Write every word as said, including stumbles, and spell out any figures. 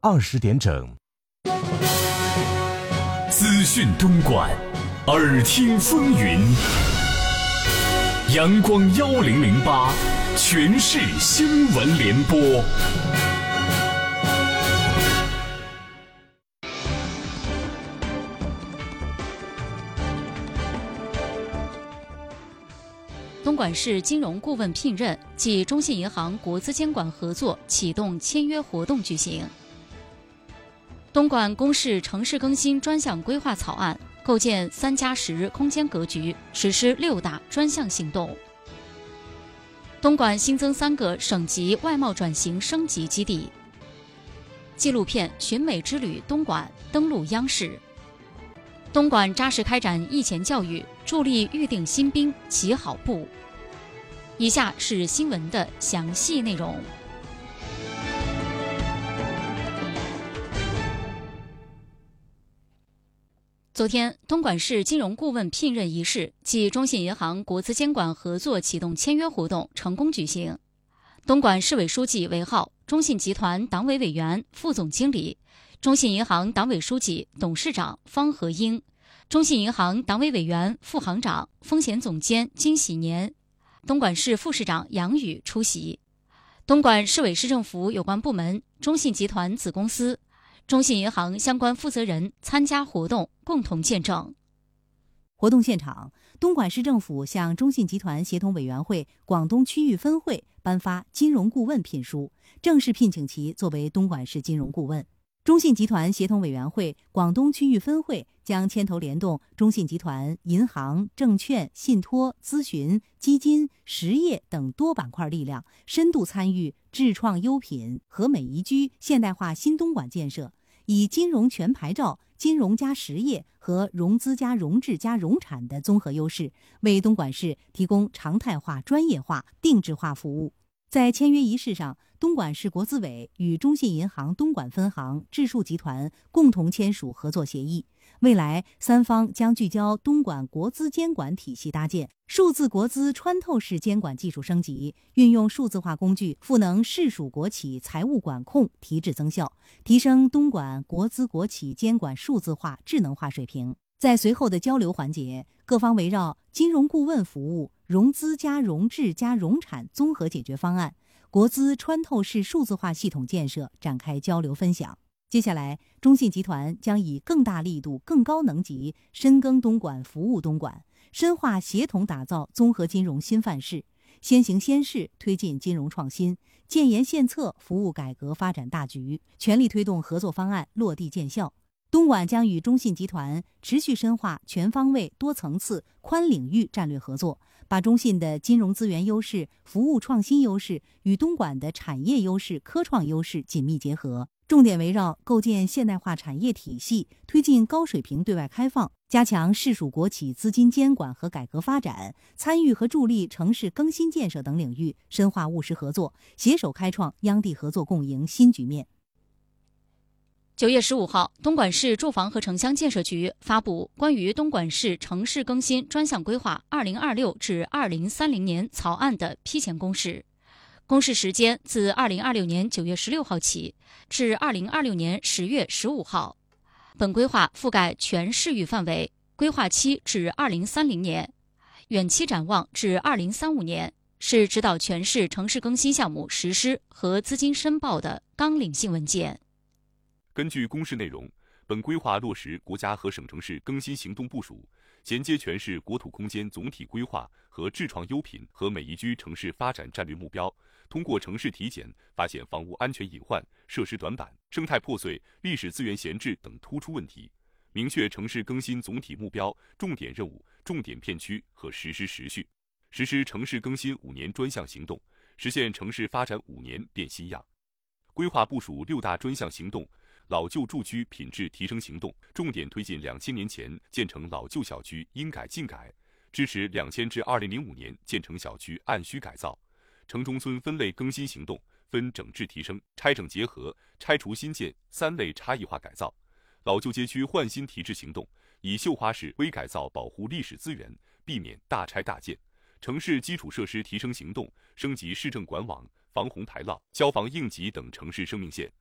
二十点整。 资讯东莞，耳听风云。阳光幺零零八，全市新闻联播。 东莞市金融顾问聘任暨中信银行国资监管合作启动签约活动举行。东莞公示城市更新专项规划草案，构建三加十空间格局，实施六大专项行动。东莞新增三个省级外贸转型升级基地。纪录片《寻美之旅东莞》登陆央视。东莞扎实开展役前教育，助力预定新兵起好步。以下是新闻的详细内容。昨天，东莞市金融顾问聘任仪式暨中信银行国资监管合作启动签约活动成功举行。东莞市委书记韦浩、中信集团党委委员、副总经理，中信银行党委书记、董事长方和英，中信银行党委委员、副行长、风险总监金喜年，东莞市副市长杨宇出席。东莞市委市政府有关部门、中信集团子公司、中信银行相关负责人参加活动，共同见证。 活动现场，东莞市政府向中信集团协同委员会广东区域分会颁发金融顾问聘书，正式聘请其作为东莞市金融顾问。中信集团协同委员会广东区域分会将牵头联动中信集团银行、证券、信托、咨询、基金、实业等多板块力量，深度参与智创优品和美宜居现代化新东莞建设，以金融全牌照、金融加实业和融资加融质加融产的综合优势，为东莞市提供常态化、专业化、定制化服务。在签约仪式上，东莞市国资委与中信银行东莞分行、智数集团共同签署合作协议。未来，三方将聚焦东莞国资监管体系搭建、数字国资穿透式监管技术升级，运用数字化工具赋能市属国企财务管控，提质增效，提升东莞国资国企监管数字化、智能化水平。在随后的交流环节，各方围绕金融顾问服务、融资加融质加融产综合解决方案、国资穿透式数字化系统建设展开交流分享。接下来，中信集团将以更大力度、更高能级深耕东莞、服务东莞，深化协同打造综合金融新范式，先行先试推进金融创新，建言献策服务改革发展大局，全力推动合作方案落地见效。东莞将与中信集团持续深化全方位、多层次、宽领域战略合作，把中信的金融资源优势、服务创新优势与东莞的产业优势、科创优势紧密结合，重点围绕构建现代化产业体系，推进高水平对外开放，加强市属国企资金监管和改革发展，参与和助力城市更新建设等领域深化务实合作，携手开创央地合作共赢新局面。 九月十五号，东莞市住房和城乡建设局发布关于东莞市城市更新专项规划二零二六至二零三零年草案的批前公示。公示时间自二零二六年九月十六号起至二零二六年十月十五号。本规划覆盖全市域范围，规划期至二零三零年，远期展望至二零三五年，是指导全市城市更新项目实施和资金申报的纲领性文件。 根据公示内容，本规划落实国家和省城市更新行动部署，衔接全市国土空间总体规划和智创优品和美宜居城市发展战略目标，通过城市体检发现房屋安全隐患、设施短板、生态破碎、历史资源闲置等突出问题，明确城市更新总体目标、重点任务、重点片区和实施时序，实施城市更新五年专项行动，实现城市发展五年变新样。规划部署六大专项行动，老旧住居品质提升行动，重点推进两千年前建成老旧小区应改尽改，支持两千至二零零五年建成小区按需改造。城中村分类更新行动分整治提升、拆整结合、拆除新建三类差异化改造。老旧街区换新提质行动，以绣花式微改造保护历史资源，避免大拆大建。城市基础设施提升行动，升级市政管网、防洪排涝、消防应急等城市生命线。